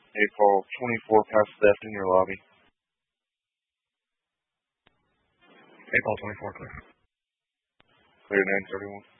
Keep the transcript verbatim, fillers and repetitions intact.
April twenty-four, past theft in your lobby. April twenty-four, clear. Clear nine thirty-one.